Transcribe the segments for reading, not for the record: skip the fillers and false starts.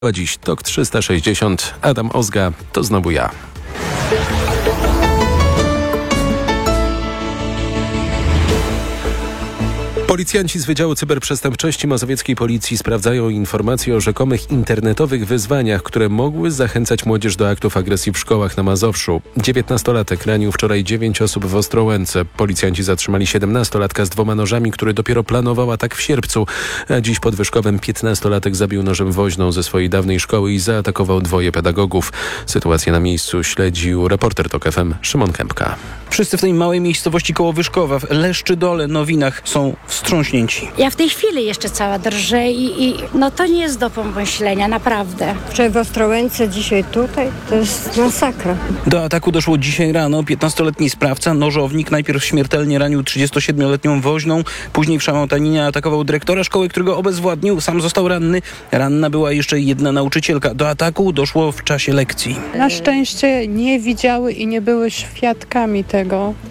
A dziś TOK 360. Adam Ozga, to znowu ja. Policjanci z Wydziału Cyberprzestępczości Mazowieckiej Policji sprawdzają informacje o rzekomych internetowych wyzwaniach, które mogły zachęcać młodzież do aktów agresji w szkołach na Mazowszu. 19-latek ranił wczoraj 9 osób w Ostrołęce. Policjanci zatrzymali 17-latka z 2 nożami, który dopiero planował atak w sierpcu. A dziś pod Wyszkowem 15-latek zabił nożem woźną ze swojej dawnej szkoły i zaatakował 2 pedagogów. Sytuację na miejscu śledził reporter TOK FM Szymon Kępka. Wszyscy w tej małej miejscowości koło Wyszkowa, w Leszczydole, Nowinach są wstrząśnięci. Ja w tej chwili jeszcze cała drżę i to nie jest do pomyślenia, naprawdę. Wczoraj w Ostrołęce, dzisiaj tutaj, to jest masakra. Do ataku doszło dzisiaj rano. 15-letni sprawca, nożownik, najpierw śmiertelnie ranił 37-letnią woźną, później w Szamotaninie atakował dyrektora szkoły, którego obezwładnił, sam został ranny. Ranna była jeszcze jedna nauczycielka. Do ataku doszło w czasie lekcji. Na szczęście nie widziały i nie były świadkami tego,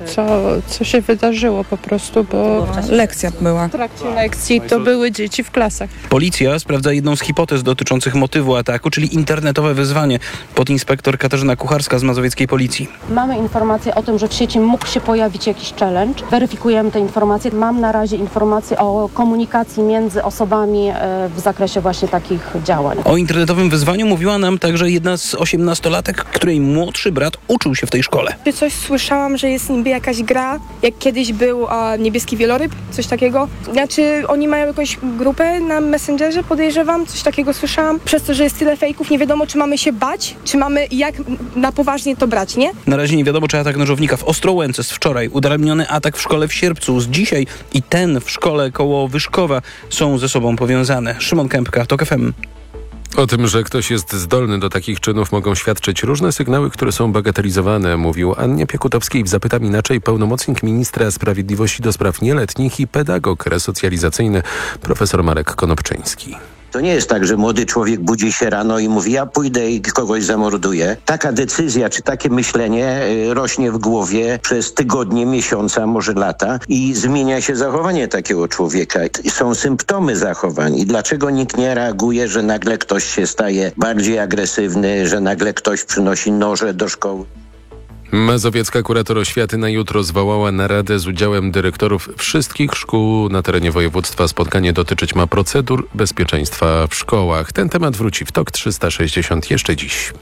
co się wydarzyło po prostu, bo lekcja była. w trakcie lekcji to były dzieci w klasach. Policja sprawdza jedną z hipotez dotyczących motywu ataku, czyli internetowe wyzwanie. Podinspektor Katarzyna Kucharska z Mazowieckiej Policji. Mamy informację o tym, że w sieci mógł się pojawić jakiś challenge. Weryfikujemy te informacje. Mam na razie informacje o komunikacji między osobami w zakresie właśnie takich działań. O internetowym wyzwaniu mówiła nam także jedna z 18-latek, której młodszy brat uczył się w tej szkole. Coś słyszałam, że jest niby jakaś gra, jak kiedyś był niebieski wieloryb, coś takiego. Znaczy oni mają jakąś grupę na Messengerze, podejrzewam, coś takiego słyszałam. Przez to, że jest tyle fejków, nie wiadomo, czy mamy się bać, czy mamy jak na poważnie to brać, nie? Na razie nie wiadomo, czy atak nożownika w Ostrołęce z wczoraj, udaremniony atak w szkole w sierpcu z dzisiaj i ten w szkole koło Wyszkowa są ze sobą powiązane. Szymon Kępka, TOK FM. O tym, że ktoś jest zdolny do takich czynów, mogą świadczyć różne sygnały, które są bagatelizowane, mówił Annie Piekutowskiej w Zapytam Inaczej pełnomocnik ministra sprawiedliwości do spraw nieletnich i pedagog resocjalizacyjny profesor Marek Konopczyński. To nie jest tak, że młody człowiek budzi się rano i mówi, ja pójdę i kogoś zamorduję. Taka decyzja czy takie myślenie rośnie w głowie przez tygodnie, miesiące, a może lata i zmienia się zachowanie takiego człowieka. Są symptomy zachowań i dlaczego nikt nie reaguje, że nagle ktoś się staje bardziej agresywny, że nagle ktoś przynosi noże do szkoły. Mazowiecka kurator oświaty na jutro zwołała naradę z udziałem dyrektorów wszystkich szkół na terenie województwa. Spotkanie dotyczyć ma procedur bezpieczeństwa w szkołach. Ten temat wróci w TOK 360 jeszcze dziś.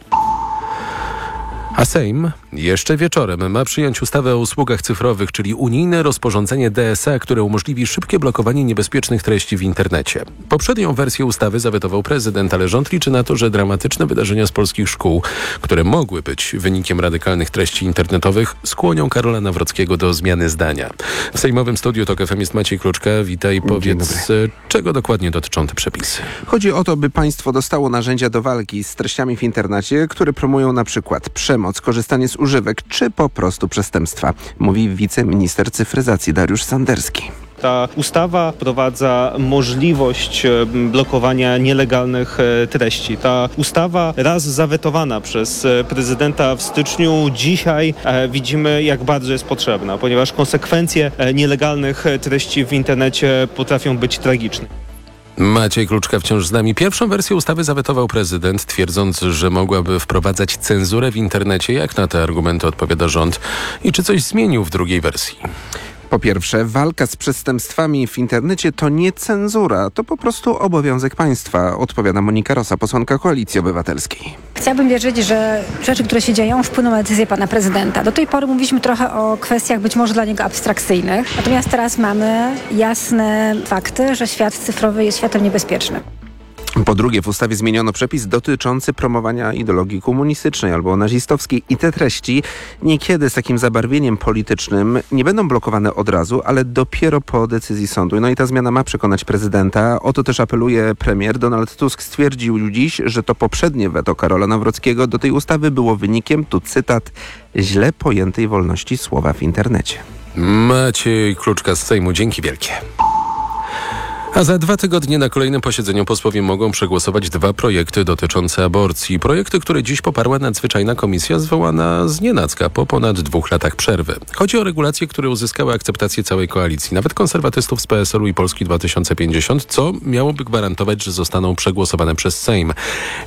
A Sejm jeszcze wieczorem ma przyjąć ustawę o usługach cyfrowych, czyli unijne rozporządzenie DSA, które umożliwi szybkie blokowanie niebezpiecznych treści w internecie. Poprzednią wersję ustawy zawetował prezydent, ale rząd liczy na to, że dramatyczne wydarzenia z polskich szkół, które mogły być wynikiem radykalnych treści internetowych, skłonią Karola Nawrockiego do zmiany zdania. W sejmowym studiu TOK FM jest Maciej Kluczka. Witaj, powiedz, czego dokładnie dotyczą te przepisy? Chodzi o to, by państwo dostało narzędzia do walki z treściami w internecie, które promują na przykład przemoc, korzystanie z używek czy po prostu przestępstwa, mówi wiceminister cyfryzacji Dariusz Sanderski. Ta ustawa wprowadza możliwość blokowania nielegalnych treści. Ta ustawa raz zawetowana przez prezydenta w styczniu, dzisiaj widzimy, jak bardzo jest potrzebna, ponieważ konsekwencje nielegalnych treści w internecie potrafią być tragiczne. Maciej Kluczka wciąż z nami. Pierwszą wersję ustawy zawetował prezydent, twierdząc, że mogłaby wprowadzać cenzurę w internecie. Jak na te argumenty odpowiada rząd? I czy coś zmienił w drugiej wersji? Po pierwsze, walka z przestępstwami w internecie to nie cenzura, to po prostu obowiązek państwa, odpowiada Monika Rosa, posłanka Koalicji Obywatelskiej. Chciałabym wierzyć, że rzeczy, które się dzieją, wpłyną na decyzję pana prezydenta. Do tej pory mówiliśmy trochę o kwestiach być może dla niego abstrakcyjnych, natomiast teraz mamy jasne fakty, że świat cyfrowy jest światem niebezpiecznym. Po drugie, w ustawie zmieniono przepis dotyczący promowania ideologii komunistycznej albo nazistowskiej i te treści niekiedy z takim zabarwieniem politycznym nie będą blokowane od razu, ale dopiero po decyzji sądu. No i ta zmiana ma przekonać prezydenta. O to też apeluje premier. Donald Tusk stwierdził dziś, że to poprzednie weto Karola Nawrockiego do tej ustawy było wynikiem, tu cytat, źle pojętej wolności słowa w internecie. Maciej Kluczka z Sejmu, dzięki wielkie. A za 2 tygodnie na kolejnym posiedzeniu posłowie mogą przegłosować 2 projekty dotyczące aborcji. Projekty, które dziś poparła nadzwyczajna komisja zwołana znienacka po ponad 2 latach przerwy. Chodzi o regulacje, które uzyskały akceptację całej koalicji, nawet konserwatystów z PSL-u i Polski 2050, co miałoby gwarantować, że zostaną przegłosowane przez Sejm.